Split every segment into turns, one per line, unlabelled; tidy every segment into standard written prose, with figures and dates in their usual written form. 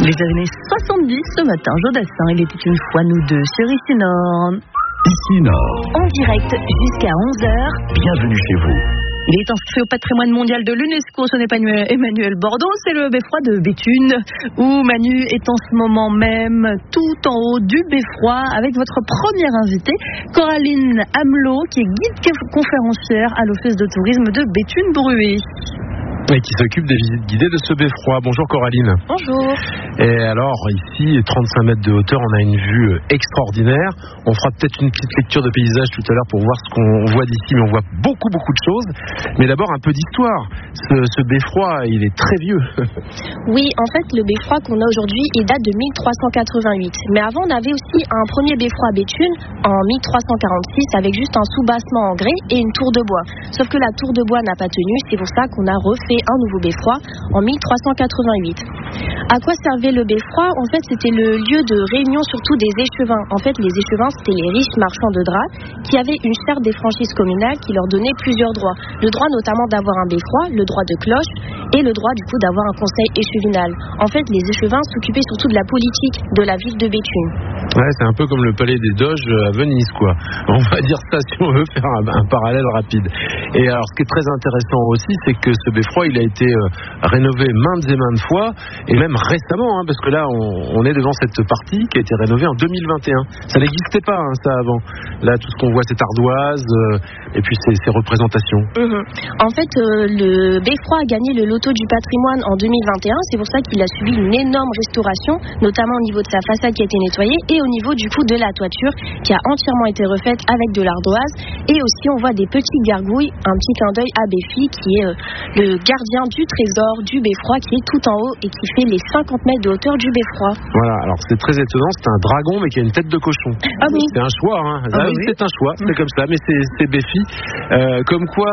Les années 70 ce matin, Jodassin, il était une fois nous deux sur Ici Nord.
Ici Nord.
En direct jusqu'à 11h.
Bienvenue chez vous.
Il est inscrit au patrimoine mondial de l'UNESCO, son Emmanuel Bordeaux, c'est le beffroi de Béthune, où Manu est en ce moment même tout en haut du beffroi avec votre première invitée, Coraline Amelot, qui est guide conférencière à l'Office de tourisme de Béthune-Bruay.
Et qui s'occupe des visites guidées de ce beffroi. Bonjour Coraline.
Bonjour.
Et alors ici, 35 mètres de hauteur, on a une vue extraordinaire. On fera peut-être une petite lecture de paysage tout à l'heure pour voir ce qu'on voit d'ici, mais on voit beaucoup de choses. Mais d'abord un peu d'histoire. Ce beffroi, il est très vieux.
Oui, en fait, le beffroi qu'on a aujourd'hui, il date de 1388. Mais avant, on avait aussi un premier beffroi à Béthune en 1346 avec juste un soubassement en grès et une tour de bois. Sauf que la tour de bois n'a pas tenu, c'est pour ça qu'on a refait un nouveau beffroi en 1388. À quoi servait le beffroi? En fait, c'était le lieu de réunion surtout des échevins. En fait, les échevins, c'était les riches marchands de draps qui avaient une charte des franchises communales qui leur donnait plusieurs droits. Le droit notamment d'avoir un beffroi, le droit de cloche et le droit du coup d'avoir un conseil échevinal. En fait, les échevins s'occupaient surtout de la politique de la ville de Béthune.
Ouais, c'est un peu comme le palais des Doges à Venise, quoi. On va dire ça si on veut faire un parallèle rapide. Et alors, ce qui est très intéressant aussi, c'est que ce beffroi, il a été rénové maintes et maintes fois, et même récemment, parce que là, on est devant cette partie qui a été rénovée en 2021. Ça n'existait pas, ça, avant. Là, tout ce qu'on voit, c'est ardoise, et puis ces représentations.
En fait, le beffroi a gagné le loto du patrimoine en 2021. C'est pour ça qu'il a subi une énorme restauration, notamment au niveau de sa façade qui a été nettoyée, et au niveau du coup de la toiture qui a entièrement été refaite avec de l'ardoise. Et aussi, on voit des petites gargouilles, un petit clin d'œil à Béfi, qui est le gardien du trésor du beffroi, qui est tout en haut et qui fait les 50 mètres de hauteur du beffroi.
Voilà, alors c'est très étonnant, c'est un dragon mais qui a une tête de cochon.
Ah oui.
C'est un choix, oui. C'est un choix, c'est comme ça, mais c'est Béfi. Comme quoi,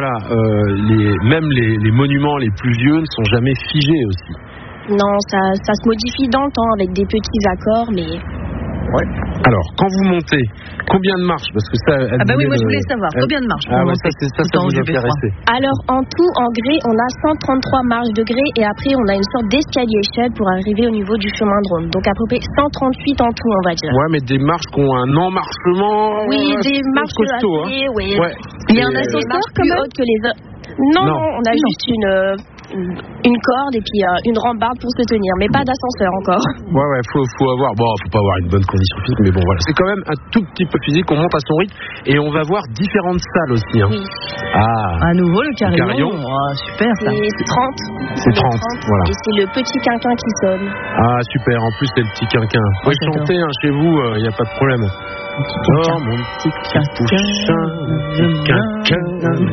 même les monuments les plus vieux ne sont jamais figés aussi.
Non, ça se modifie dans le temps avec des petits accords, mais...
Ouais. Alors, quand vous montez, combien de marches? Parce que ça.
Oui, moi je voulais savoir combien de marches.
Ça vous intéressait.
Alors, en tout, en grès, on a 133 marches de grès et après, on a une sorte d'escalier-échelle pour arriver au niveau du chemin de Rhône. Donc, à peu près 138 en tout, on va dire.
Ouais, mais des marches qui ont un emmarchement.
Oui, des marches
costaud,
assez, oui.
Ouais. Il y a un ascenseur
plus haute que les autres. Non, on a juste une corde et puis une rambarde pour se tenir, mais pas d'ascenseur encore.
Ouais, faut avoir, faut pas avoir une bonne condition physique, mais bon, voilà, c'est quand même un tout petit peu physique, on monte à son rythme et on va voir différentes salles aussi.
Oui.
À nouveau le carillon. Super ça.
C'est 30.
C'est 30, voilà.
Et c'est le petit quinquin qui sonne.
Ah super, en plus c'est le petit quinquin. Vous pouvez chanter chez vous, il n'y a pas de problème. Oh mon petit pouchin, quinquin.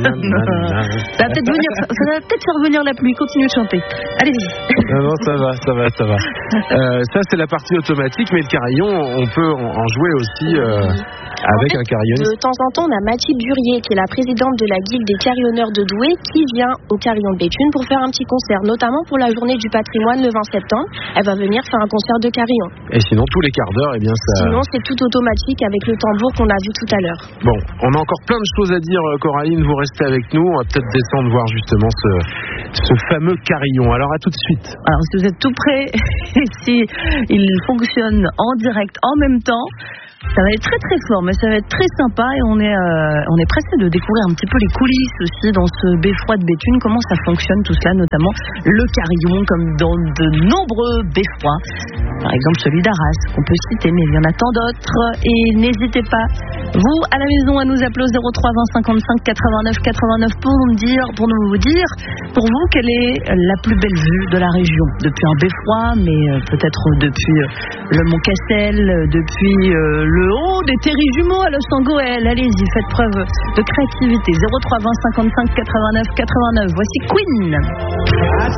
Ça va peut-être faire venir la pluie. Continue de chanter. Allez-y.
Non, ça va. Ça, c'est la partie automatique, mais le carillon, on peut en jouer aussi avec un carillonniste.
De temps en temps, on a Mathilde Durier, qui est la présidente de la guilde des carillonneurs de Douai, qui vient au carillon de Béthune pour faire un petit concert, notamment pour la journée du patrimoine le 20 septembre. Elle va venir faire un concert de carillon.
Et sinon, tous les quarts d'heure, ça...
Sinon, c'est tout automatique avec le tambour qu'on a vu tout à l'heure.
Bon, on a encore plein de choses à dire, Coraline, vous restez avec nous. On va peut-être descendre voir justement ce fameux carillon. Alors, à tout de suite.
Alors, si vous êtes tout près, si il fonctionne en direct en même temps, ça va être très très fort, mais ça va être très sympa et on est pressé de découvrir un petit peu les coulisses aussi dans ce beffroi de Béthune, comment ça fonctionne tout cela, notamment le carillon comme dans de nombreux beffrois, par exemple celui d'Arras qu'on peut citer, mais il y en a tant d'autres et n'hésitez pas, vous à la maison, à nous appeler au 03 20 55 89 89 pour vous dire pour vous quelle est la plus belle vue de la région, depuis un beffroi, mais peut-être depuis le Mont Cassel, depuis le haut des Terri-Jumeaux à Los Angeles. Allez-y, faites preuve de créativité. 03 20 55 89 89. Voici Queen.